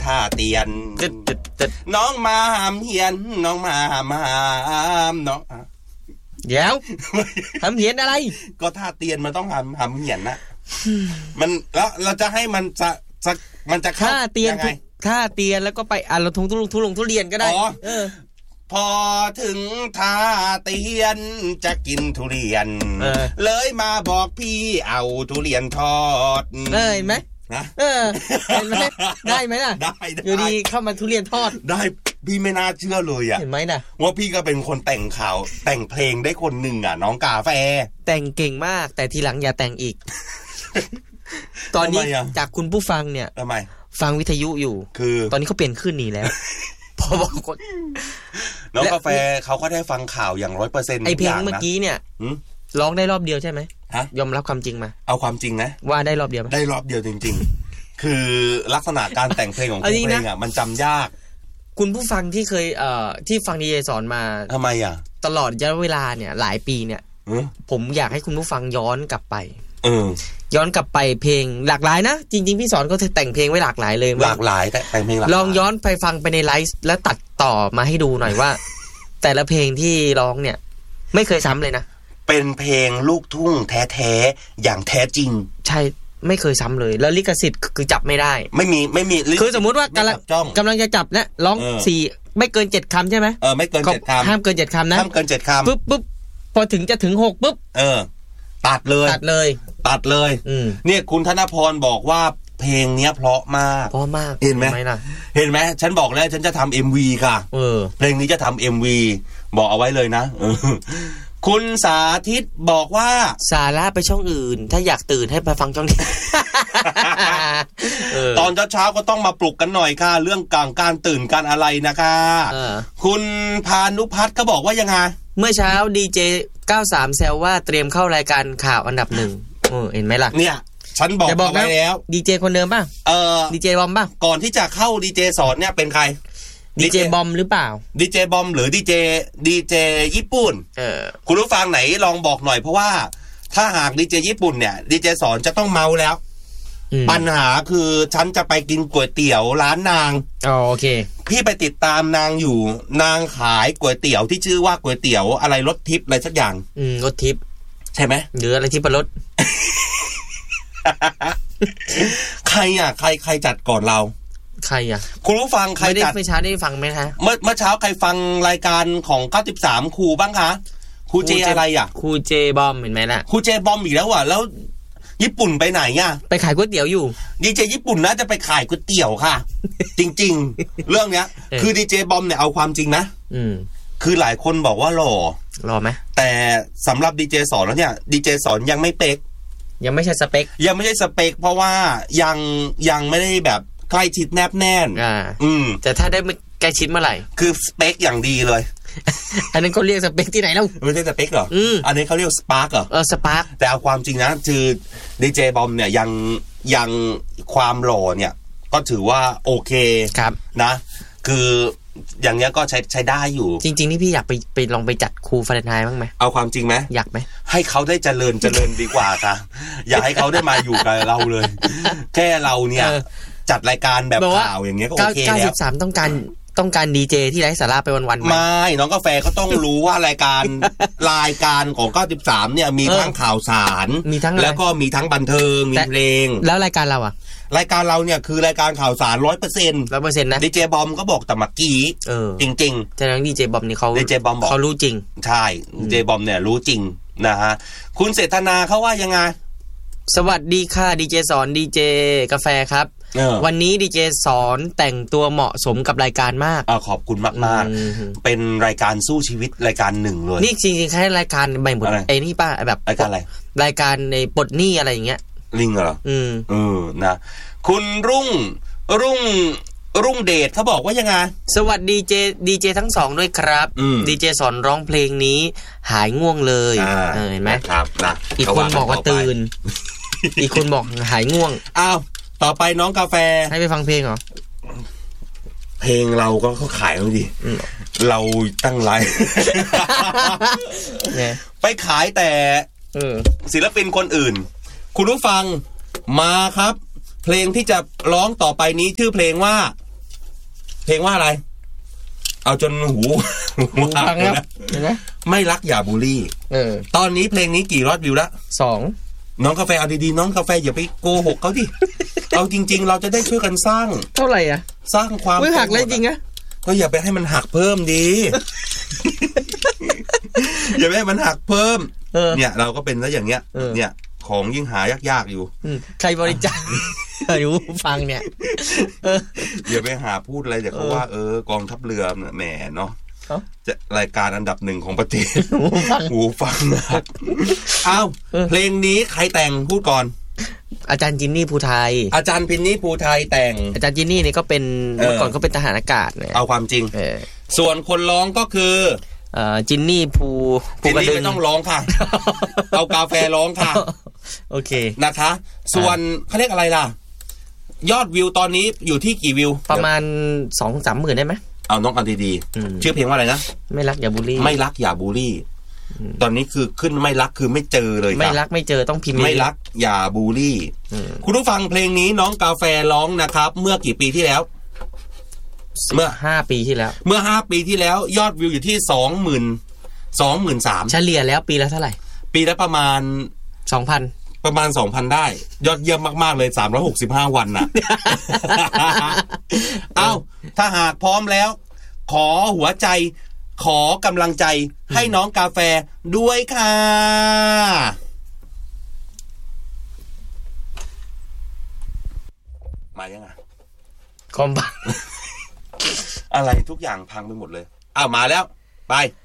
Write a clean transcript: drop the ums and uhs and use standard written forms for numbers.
ท่าเตียนน้องมาหามเฮียนน้องมาหามน้องเดี๋ยวหามเฮียนอะไรก็ท่าเตียนมันต้องหามเฮียนนะมันแล้วเราจะให้มันจะท่าเตียนท่าเตียนแล้วก็ไปเราทุเรียนก็ได้พอถึงท่าเตียนจะกินทุเรียนเลยมาบอกพี่เอาทุเรียนทอดเห็นไหมนะเห็นไหมได้ไหมล่ะได้อยู่ดีเข้ามาทุเรียนทอดได้พี่ไม่น่าเชื่อเลยอ่ะเห็นไหมนะว่าพี่ก็เป็นคนแต่งข่าวแต่งเพลงได้คนหนึ่งอ่ะน้องกาแฟแต่งเก่งมากแต่ทีหลังอย่าแต่งอีกตอนนี้จากคุณผู้ฟังเนี่ยทำไมฟังวิทยุอยู่คือตอนนี้เขาเปลี่ยนขึ้นนี่แล้วพอบอกคนน้องกาแฟเขาก็ได้ฟังข่าวอย่าง 100% ไอเพลงเมื่อกี้เนี่ยร้องได้รอบเดียวใช่ไหมยอมรับความจริงมาเอาความจริงนะว่าได้รอบเดียวได้รอบเดียวจริงๆคือลักษณะการแต่งเพลงของเพลงอ่ะมันจำยากคุณผู้ฟังที่เคยที่ฟังดีเจสอนมาทำไมอ่ะตลอดระยะเวลาเนี่ยหลายปีเนี่ยผมอยากให้คุณผู้ฟังย้อนกลับไปย้อนกลับไปเพลงหลากหลายนะจริงๆพี่สอนก็แต่งเพลงไว้หลากหลายเลยหลากหลายแต่งเพลงหลากหลายลองย้อนไปฟังไปในไลฟ์แล้วตัดต่อมาให้ดูหน่อยว่า แต่ละเพลงที่ร้องเนี่ยไม่เคยซ้ำเลยนะเป็นเพลงลูกทุ่งแท้ๆอย่างแท้จริงใช่ไม่เคยซ้ำเลยแล้วลิขสิทธิ์คือจับไม่ได้ไม่มีคือสมมุติว่ากำลังจะจับนะร้อง4ไม่เกิน7คำใช่ไหมไม่เกิน7คำห้ามเกิน7คำนะห้ามเกิน7คำปุ๊บพอถึงจะถึง6ปุ๊บตัดเลยเนี่ยคุณธนพรบอกว่าเพลงเนี้ยเพราะมากเห็นไหมฉันบอกแล้วฉันจะทำ MV ค่ะเพลงนี้จะทำ MV บอกเอาไว้เลยนะคุณสาธิตบอกว่าสาระไปช่องอื่นถ้าอยากตื่นให้ไปฟังช่องนี้ตอนเช้าก็ต้องมาปลุกกันหน่อยค่ะเรื่องการตื่นการอะไรนะคะคุณพานุพัฒน์ก็บอกว่ายังไงเมื่อเช้าดีเจ93แซวว่าเตรียมเข้ารายการข่าวอันดับ1เห็นไหมล่ะเนี่ยฉันบอกเอาไว้แล้วดีเจคนเดิมป่ะดีเจบอมป่ะก่อนที่จะเข้าดีเจสอนเนี่ยเป็นใครดีเจบอมหรือเปล่าดีเจบอมหรือดีเจญี่ปุ่นคุณผู้ฟังไหนลองบอกหน่อยเพราะว่าถ้าหากดีเจญี่ปุ่นเนี่ยดีเจสอนจะต้องเมาแล้วปัญหาคือฉันจะไปกินก๋วยเตี๋ยวร้านนางโอเคพี่ไปติดตามนางอยู่นางขายก๋วยเตี๋ยวที่ชื่อว่าก๋วยเตี๋ยวอะไรรสทิพย์อะไรสักอย่างรสทิพย์ใช่ไหมหรืออะไรที่เป็นรสใครอ่ะใครจัดก่อนเราใครอ่ะคุณผู้ฟังใครจัดไม่เช้าได้ฟังไหมคะเมื่อเช้าใครฟังรายการของ93ครูบ้างคะครูเจอะไรอ่ะครูเจบอมเห็นไหมล่ะครูเจบอมอีกแล้วอ่ะแล้วญี่ปุ่นไปไหนอ่ะไปขายก๋วยเตี๋ยวอยู่ดีเจญี่ปุ่นน่าจะไปขายก๋วยเตี๋ยวค่ะ จริงๆเรื่องเนี้ยคือดีเจบอมเนี่ยเอาความจริงนะคือหลายคนบอกว่าหล่อไหมแต่สำหรับดีเจสอนแล้วเนี่ยดีเจสอนยังไม่เป๊กยังไม่ใช่สเปคเพราะว่ายังไม่ได้แบบใกล้ชิดแนบแน่นแต่ถ้าได้ใกล้ชิดเมื่อไหร่คือสเปคอย่างดีเลยอันนั้นเขาเรียกสเปคที่ไหนแล้วไม่ใช่สเปคหรออันนี้เขาเรียกสปาร์กเหรอสปาร์กแต่เอาความจริงนะคือดีเจบอมเนี่ยยังความหล่อเนี่ยก็ถือว่าโอเคครับนะคืออย่างเงี้ยก็ใช้ได้อยู่จริงๆนี่พี่อยากไปลองไปจัดครูฟาเรนไฮต์บ้างไหมเอาความจริงไหมอยากไหมให้เขาได้เจริญดีกว่าค่ะอยากให้เขาได้มาอยู่กับเราเลยแค่เราเนี่ยจัดรายการแบบข่าวอย่างเงี้ยก็โอเคแล้ว 93ต้องการดีเจที่ไร้สาระไปวันๆไม่น้องกาแฟเขาต้องรู้ว่ารายการของ93เนี่ยมีทั้งข่าวสารมีทั้งแล้วก็มีทั้งบันเทิงมีเพลงแล้วรายการเราอ่ะรายการเราเนี่ยคือรายการข่าวสาร 100% นะดีเจบอมก็บอกแต่เมื่อกี้จริงๆแต่ทั้งดีเจบอมนี่เขารู้จริงใช่ดีเจบอมเนี่ยรู้จริงนะฮะคุณเศรษฐนาเขาว่ายังไงสวัสดีค่ะดีเจสอนดีเจกาแฟครับวันนี้ดีเจสอนแต่งตัวเหมาะสมกับรายการมากขอบคุณมากๆเป็นรายการสู้ชีวิตรายการหนึ่งเลยนี่จริงๆแค่รายการใบหมดนี่ป้าแบบรายการอะไรรายการในปลดหนี้อะไรอย่างเงี้ยลิงเหรอนะคุณรุ่งเดชเขาบอกว่ายังไงสวัสดีดีเจทั้งสองด้วยครับดีเจสอนร้องเพลงนี้หายง่วงเลยเห็นไหมครับนะอีกคนบอกว่าตื่นอีกคนบอกหายง่วงอ้าวต่อไปน้องกาแฟให้ไปฟังเพลงเหรอเพลงเราก็เขาขายแล้วดิเราตั้งไลฟ์ไปขายแต่ศิลปินคนอื่นคุณผู้ฟังมาครับเพลงที่จะร้องต่อไปนี้ชื่อเพลงว่าเพลงว่าอะไรเอาจนหูฟังแล้วไม่รักอย่าบูลลี่ตอนนี้เพลงนี้กี่ยอดวิวละ 2 น้องกาแฟเอาดีๆน้องกาแฟอย่าไปโกหกเขาดิเอาจริงๆเราจะได้ช่วยกันสร้างเท่าไหร่อ่ะสร้างความไม่หักเลยจริงอะก็อย่าไปให้มันหักเพิ่มดีอย่าไปให้มันหักเพิ่มเนี่ยเราก็เป็นแล้วอย่างเงี้ยเนี่ยของยิ่งหายากๆอยู่ใครบริจาคอยู่ฟังเนี่ยอย่าไปหาพูดอะไรเดี๋ยวเขาว่ากองทัพเรือแหมเนาะจะรายการอันดับ1ของประเทศหูฟังอ้าวเพลงนี้ใครแต่งพูดก่อนอาจารย์จินนี่ภูไทยอาจารย์พินนี่ภูไทยแต่งอาจารย์จินนี่นี่ก็เป็นเมื่อก่อนเขาเป็นทหารอากาศเนี่ยเอาความจริงส่วนคนร้องก็คือจินนี่จินนี่ไม่ต้องร้องค่ะเอากาแฟร้องค่ะโอเคนะคะส่วนเขาเรียกอะไรล่ะยอดวิวตอนนี้อยู่ที่กี่วิวประมาณ 2-3 หมื่นได้ไหมเอาน้องอันดีๆชื่อเพลงว่าอะไรนะไม่รักอย่าบูลลี่ไม่รักอย่าบูลลี่ตอนนี้คือขึ้นไม่รักคือไม่เจอเลยไม่รักไม่เจอต้องพิมพ์ไม่รักอย่าบูลลี่คุณผู้ฟังเพลงนี้น้องกาแฟร้องนะครับเมื่อกี่ปีที่แล้วเมื่อ5 ปีที่แล้วเมื่อ5 ปีที่แล้วยอดวิวอยู่ที่ 23,000 เฉลี่ยแล้วปีละเท่าไหร่ปีละประมาณ 2,000 ประมาณ 2,000 ได้ยอดเยี่ยมมากๆเลย365วันน่ะ เอ้าถ้าหากพร้อมแล้วขอหัวใจขอกำลังใจให้น้องกาแฟด้วยค่ะมายังไงคอมพังอะไรทุกอย่างพังไปหมดเลยอ้าวมาแล้วไป